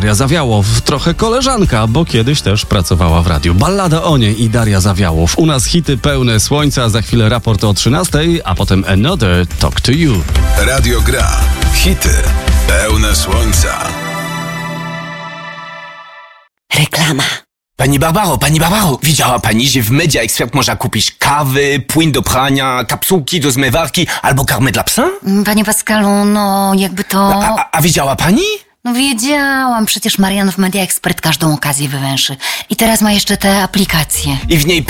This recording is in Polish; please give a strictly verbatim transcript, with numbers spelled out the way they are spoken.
Daria Zawiałow, trochę koleżanka, bo kiedyś też pracowała w radiu. Ballada o niej i Daria Zawiałow. U nas hity pełne słońca, za chwilę raport o trzynastej, a potem Another Talk to You. Radio Gra. Hity pełne słońca. Reklama. Pani Barbaro, pani Barbaro, widziała pani, że w Media Expert można kupić kawy, płyn do prania, kapsułki do zmywarki albo karmę dla psa? Panie Pascalu, no jakby to... A, a, a widziała pani? No wiedziałam, przecież Marian w Media Expert każdą okazję wywęszy. I teraz ma jeszcze te aplikacje. I w niej